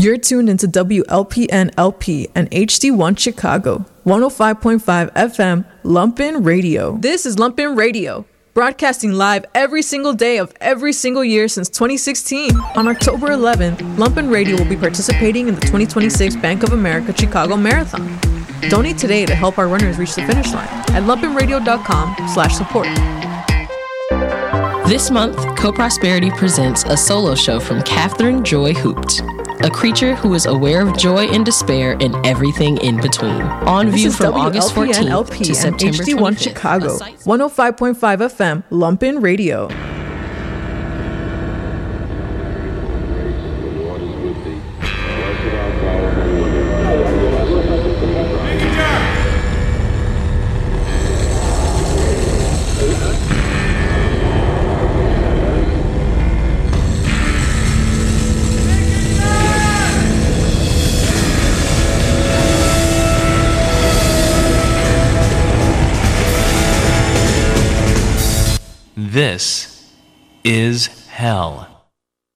You're tuned into WLPN LP and HD1 Chicago, 105.5 FM, Lumpen Radio. This is Lumpen Radio, broadcasting live every single day of every single year since 2016. On October 11th, Lumpen Radio will be participating in the 2026 Bank of America Chicago Marathon. Donate today to help our runners reach the finish line at lumpenradio.com/support. This month, Co-Prosperity presents a solo show from Catherine Joy Hoopt, a creature who is aware of joy and despair and everything in between. On view from August 14th to September 25th. HD1 Chicago, 105.5 FM, Lumpen Radio. This is hell.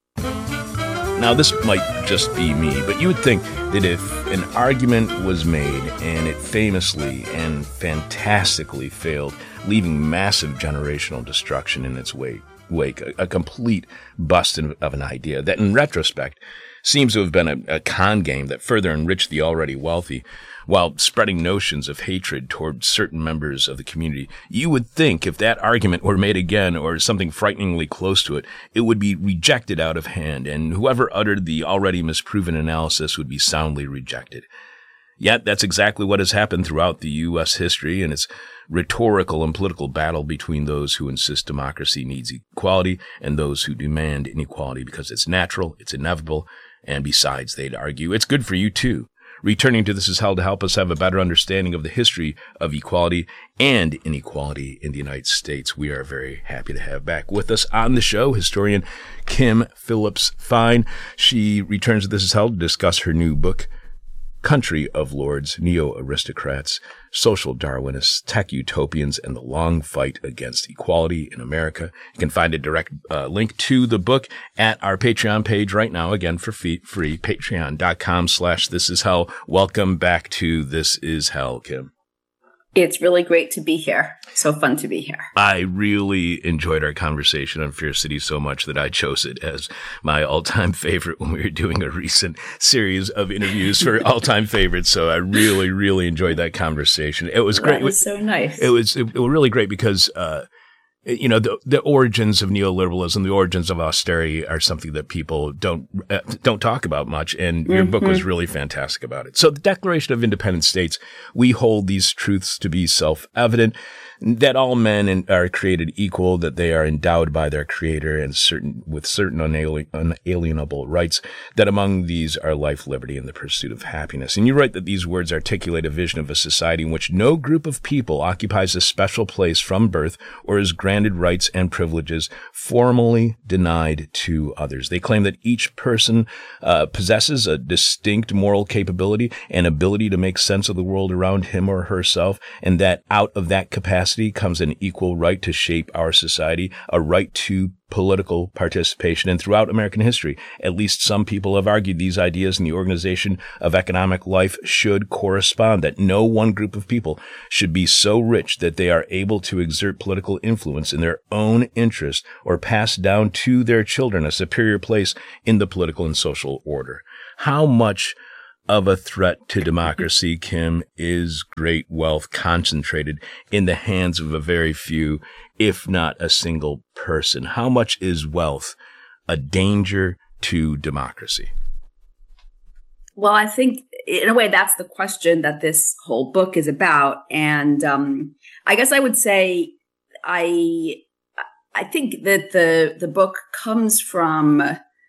Now, this might just be me, but you would think that if an argument was made and it famously and fantastically failed, leaving massive generational destruction in its wake, a complete bust of an idea that in retrospect seems to have been a con game that further enriched the already wealthy while spreading notions of hatred toward certain members of the community. You would think if that argument were made again or something frighteningly close to it, it would be rejected out of hand, and whoever uttered the already misproven analysis would be soundly rejected. Yet that's exactly what has happened throughout the U.S. history, and its rhetorical and political battle between those who insist democracy needs equality and those who demand inequality because it's natural, it's inevitable, and besides, they'd argue, it's good for you too. Returning to This Is Hell to help us have a better understanding of the history of equality and inequality in the United States, we are very happy to have back with us on the show historian Kim Phillips Fine. She returns to This Is Hell to discuss her new book, Country of Lords, Neo-Aristocrats, Social Darwinists, Tech Utopians, and the Long Fight Against Equality in America. You can find a direct link to the book at our Patreon page right now, again for free, patreon.com/thisishell. Welcome back to This Is Hell, Kim. It's really great to be here. So fun to be here. I really enjoyed our conversation on Fear City so much that I chose it as my all-time favorite when we were doing a recent series of interviews for all-time favorites. So I really, really enjoyed that conversation. It was great. That was so nice. It was really great because, the origins of neoliberalism, the origins of austerity are something that people don't talk about much. And your book was really fantastic about it. So the Declaration of Independent States, we hold these truths to be self-evident, that all men are created equal, that they are endowed by their creator and with certain unalienable rights, that among these are life, liberty, and the pursuit of happiness. And you write that these words articulate a vision of a society in which no group of people occupies a special place from birth or is granted rights and privileges formally denied to others. They claim that each person possesses a distinct moral capability and ability to make sense of the world around him or herself, and that out of that capacity comes an equal right to shape our society, a right to political participation. And throughout American history, at least some people have argued these ideas in the organization of economic life should correspond, that no one group of people should be so rich that they are able to exert political influence in their own interest or pass down to their children a superior place in the political and social order. How much of a threat to democracy, Kim, is great wealth concentrated in the hands of a very few, if not a single person? How much is wealth a danger to democracy? Well, I think in a way that's the question that this whole book is about. And I guess I would say I think that the book comes from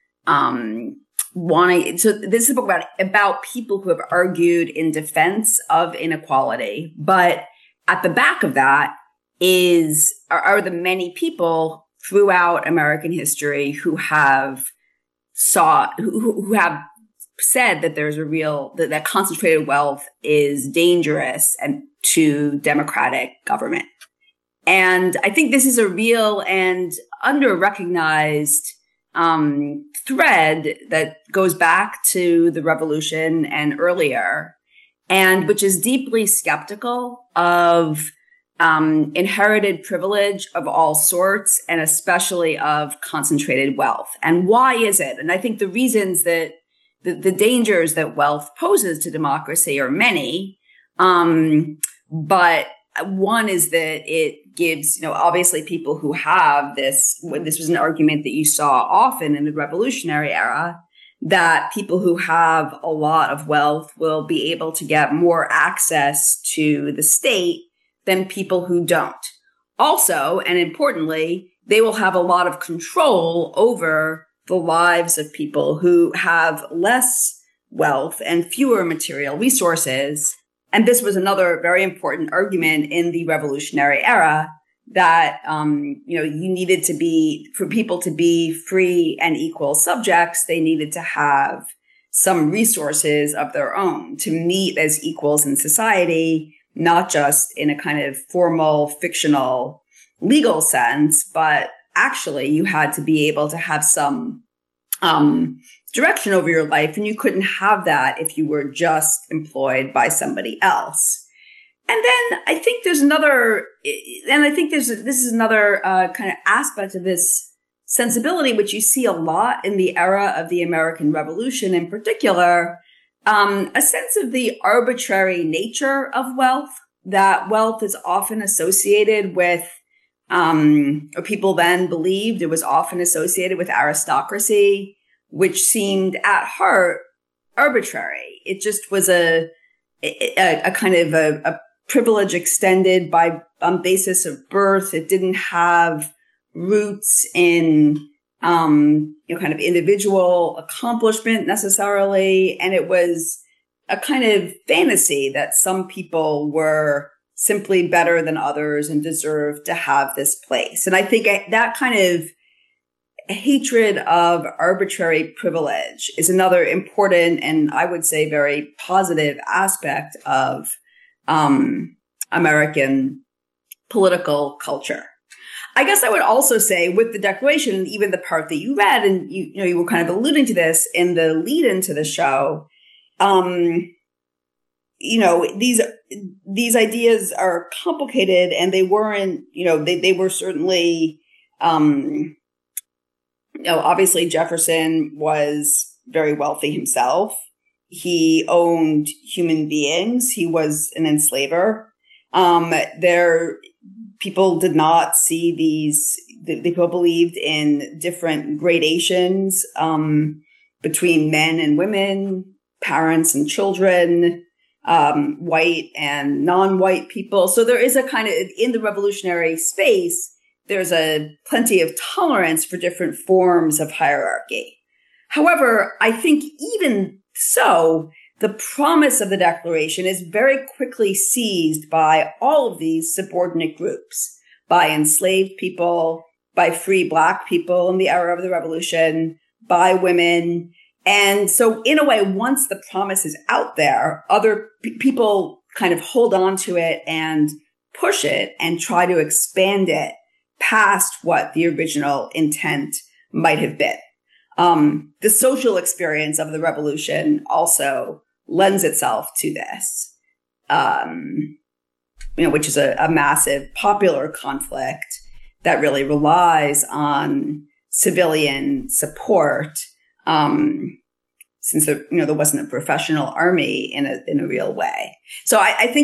so this is a book about people who have argued in defense of inequality, but at the back of that are the many people throughout American history who have who have said that there's that concentrated wealth is dangerous and to democratic government. And I think this is a real and under-recognized thread that goes back to the revolution and earlier, and which is deeply skeptical of inherited privilege of all sorts, and especially of concentrated wealth. And why is it? And I think the reasons that the dangers that wealth poses to democracy are many. But one is that it gives, obviously people who have this was an argument that you saw often in the revolutionary era, that people who have a lot of wealth will be able to get more access to the state than people who don't. Also, and importantly, they will have a lot of control over the lives of people who have less wealth and fewer material resources. And this was another very important argument in the revolutionary era, that, you needed to be, for people to be free and equal subjects, they needed to have some resources of their own to meet as equals in society, not just in a kind of formal, fictional, legal sense, but actually you had to be able to have some direction over your life, and you couldn't have that if you were just employed by somebody else. And then I think this is another kind of aspect of this sensibility, which you see a lot in the era of the American Revolution in particular, a sense of the arbitrary nature of wealth, that wealth is often associated with, or people then believed it was often associated with aristocracy, which seemed at heart arbitrary. It just was a kind of a privilege extended by on basis of birth. It didn't have roots in kind of individual accomplishment necessarily, and it was a kind of fantasy that some people were simply better than others and deserved to have this place. And I think that kind of hatred of arbitrary privilege is another important and I would say very positive aspect of American political culture. I guess I would also say with the Declaration, and even the part that you read, and you were kind of alluding to this in the lead into the show, these ideas are complicated, and they weren't, they were certainly, obviously Jefferson was very wealthy himself. He owned human beings. He was an enslaver. People did not see these, people believed in different gradations between men and women, parents and children, white and non-white people. So there is a kind of, in the revolutionary space, there's plenty of tolerance for different forms of hierarchy. However, I think even so, the promise of the Declaration is very quickly seized by all of these subordinate groups, by enslaved people, by free Black people in the era of the Revolution, by women. And so in a way, once the promise is out there, other people kind of hold on to it and push it and try to expand it past what the original intent might have been. The social experience of the revolution also lends itself to this, which is a massive popular conflict that really relies on civilian support, since there wasn't a professional army in a real way. So I think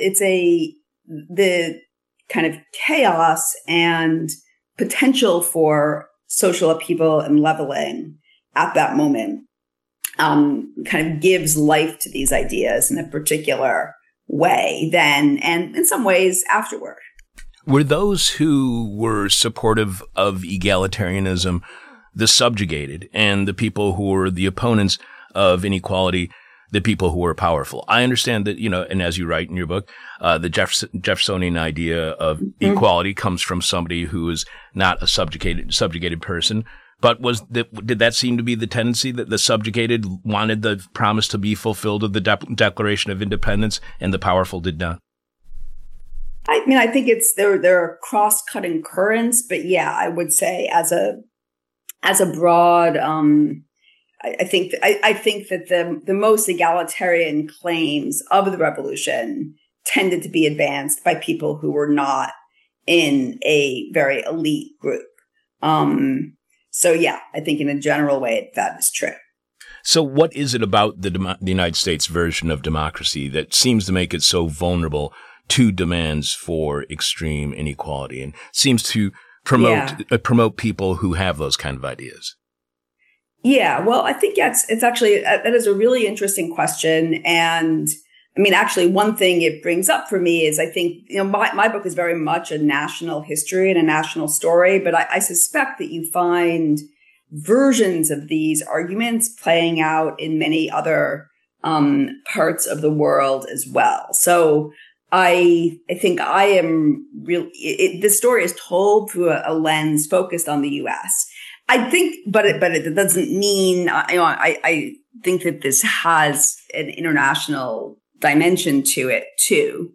the kind of chaos and potential for social upheaval and leveling at that moment kind of gives life to these ideas in a particular way then, and in some ways afterward. Were those who were supportive of egalitarianism the subjugated, and the people who were the opponents of inequality the people who were powerful? I understand that, and as you write in your book, the Jeffersonian idea of equality comes from somebody who is not a subjugated person. But did that seem to be the tendency, that the subjugated wanted the promise to be fulfilled of the Declaration of Independence and the powerful did not? I mean, I think there are cross-cutting currents, but yeah, I would say as a as a broad, I think that the most egalitarian claims of the revolution tended to be advanced by people who were not in a very elite group. So yeah, I think in a general way that is true. So what is it about the United States version of democracy that seems to make it so vulnerable to demands for extreme inequality and seems to promote people who have those kind of ideas? Yeah, well, I think it's actually, that is a really interesting question. And I mean, actually, one thing it brings up for me is I think, my book is very much a national history and a national story, but I suspect that you find versions of these arguments playing out in many other parts of the world as well. So I think I am really, this story is told through a lens focused on the U.S. I think, but it doesn't mean, I think that this has an international dimension to it too.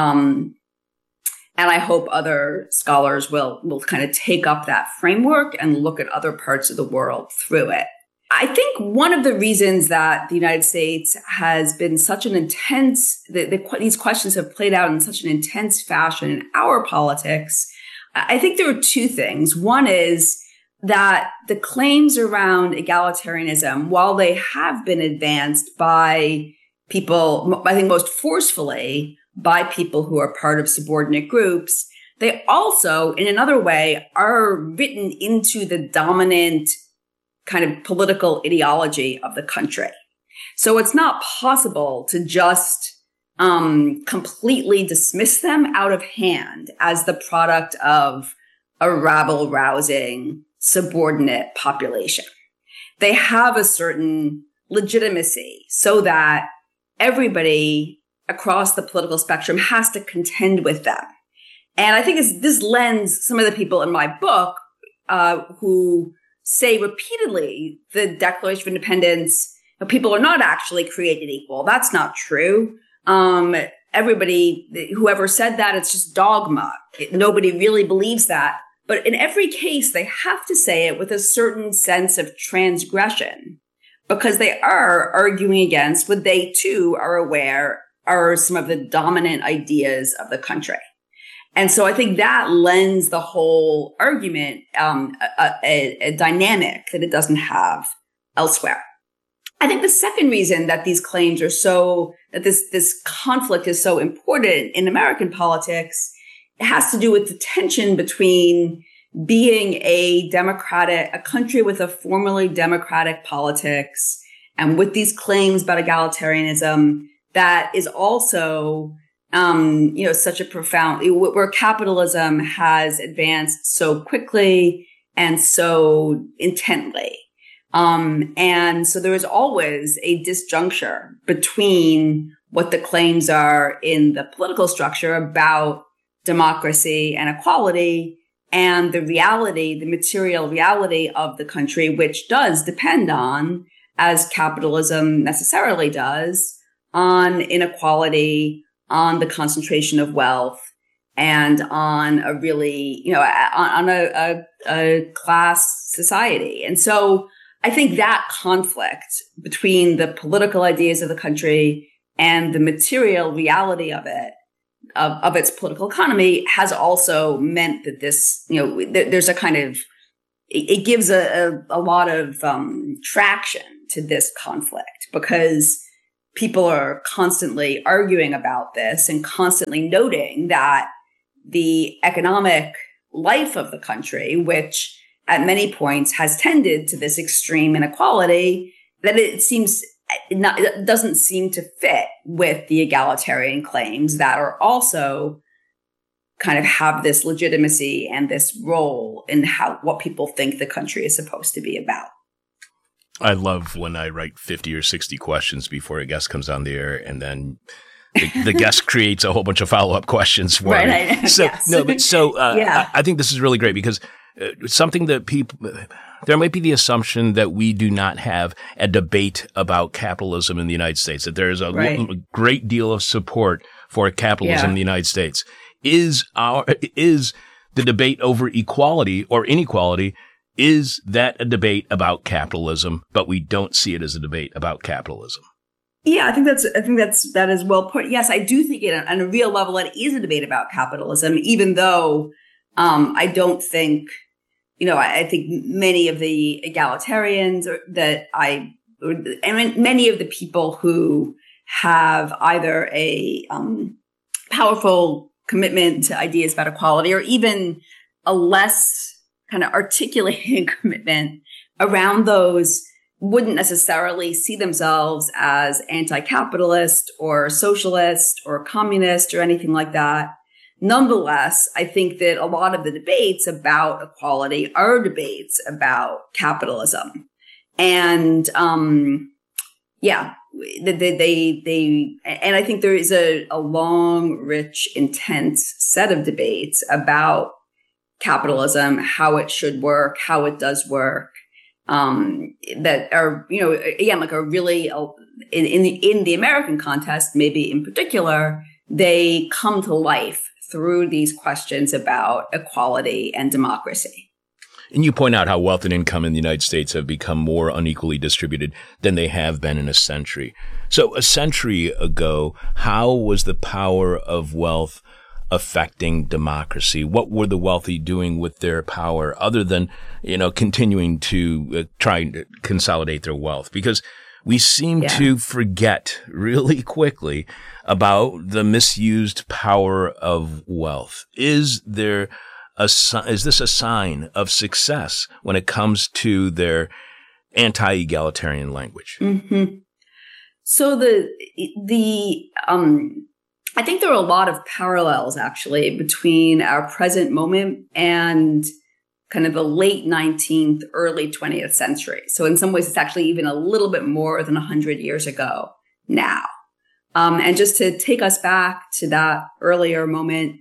And I hope other scholars will kind of take up that framework and look at other parts of the world through it. I think one of the reasons that the United States has been such an intense, these questions have played out in such an intense fashion in our politics, I think there are two things. One is that the claims around egalitarianism, while they have been advanced by people, I think most forcefully by people who are part of subordinate groups, they also, in another way, are written into the dominant kind of political ideology of the country. So it's not possible to just completely dismiss them out of hand as the product of a rabble-rousing subordinate population. They have a certain legitimacy so that everybody across the political spectrum has to contend with them. And I think this lends some of the people in my book who say repeatedly the Declaration of Independence, people are not actually created equal. That's not true. Everybody, whoever said that, it's just dogma. Nobody really believes that. But in every case, they have to say it with a certain sense of transgression because they are arguing against what they too are aware are some of the dominant ideas of the country. And so I think that lends the whole argument a dynamic that it doesn't have elsewhere. I think the second reason that these claims are that this conflict is so important in American politics, it has to do with the tension between being a country with a formally democratic politics and with these claims about egalitarianism that is also, such a profound, where capitalism has advanced so quickly and so intently. And so there is always a disjuncture between what the claims are in the political structure about democracy and equality and the reality, the material reality of the country, which does depend on, as capitalism necessarily does, on inequality, on the concentration of wealth, and on a really, on a class society. And so I think that conflict between the political ideas of the country and the material reality of it, of its political economy, has also meant that this, there's a kind of, it gives a lot of traction to this conflict because people are constantly arguing about this and constantly noting that the economic life of the country, which at many points has tended to this extreme inequality, that it doesn't seem to fit with the egalitarian claims that are also kind of have this legitimacy and this role in what people think the country is supposed to be about. I love when I write 50 or 60 questions before a guest comes on the air, and then the guest creates a whole bunch of follow-up questions for me. I think this is really great because something that there might be the assumption that we do not have a debate about capitalism in the United States, that there is a great deal of support for capitalism in the United States. Is the debate over equality or inequality Is that a debate about capitalism, but we don't see it as a debate about capitalism? Yeah, I think that is well put. Yes, I do think on a real level, it is a debate about capitalism, even though I don't think, I think many of the egalitarians many of the people who have either a powerful commitment to ideas about equality or even a less kind of articulated commitment around those wouldn't necessarily see themselves as anti-capitalist or socialist or communist or anything like that. Nonetheless, I think that a lot of the debates about equality are debates about capitalism. And and I think there is a long, rich, intense set of debates about capitalism, how it should work, how it does work, that are, again, like are really in the American context, maybe in particular, they come to life through these questions about equality and democracy. And you point out how wealth and income in the United States have become more unequally distributed than they have been in a century. So a century ago, how was the power of wealth affecting democracy? What were the wealthy doing with their power other than, continuing to try to consolidate their wealth? Because we seem to forget really quickly about the misused power of wealth. Is this a sign of success when it comes to their anti-egalitarian language? Mm-hmm. So I think there are a lot of parallels actually between our present moment and kind of the late 19th, early 20th century. So in some ways, it's actually even a little bit more than 100 years ago now. And just to take us back to that earlier moment,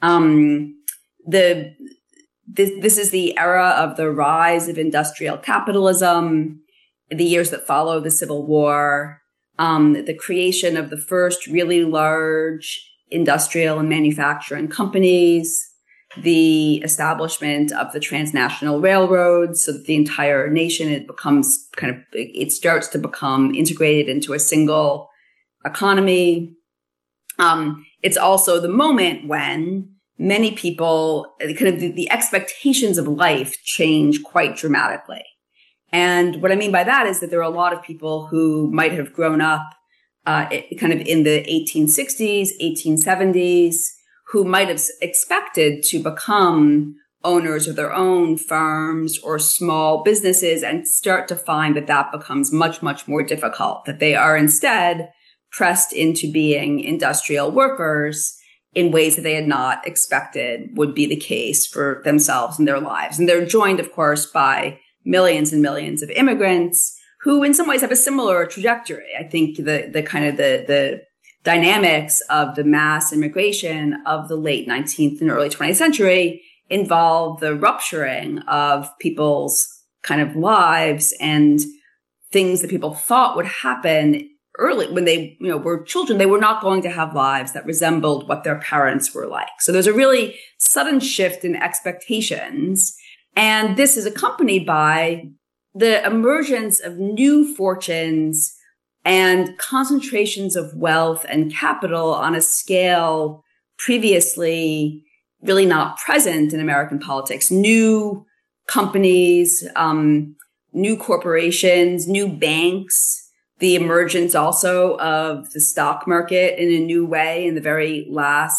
this is the era of the rise of industrial capitalism, the years that follow the Civil War, the creation of the first really large industrial and manufacturing companies, the establishment of the transnational railroads so that the entire nation, it starts to become integrated into a single economy. It's also the moment when many people, the expectations of life change quite dramatically. And what I mean by that is that there are a lot of people who might have grown up kind of in the 1860s, 1870s, who might have expected to become owners of their own firms or small businesses and start to find that becomes much, much more difficult, that they are instead pressed into being industrial workers in ways that they had not expected would be the case for themselves and their lives. And they're joined, of course, by millions and millions of immigrants who in some ways have a similar trajectory. I think the dynamics of the mass immigration of the late 19th and early 20th century involve the rupturing of people's kind of lives and things that people thought would happen early when they, were children. They were not going to have lives that resembled what their parents were like. So there's a really sudden shift in expectations. And this is accompanied by the emergence of new fortunes and concentrations of wealth and capital on a scale previously really not present in American politics. New companies, new corporations, new banks, the emergence also of the stock market in a new way in the very last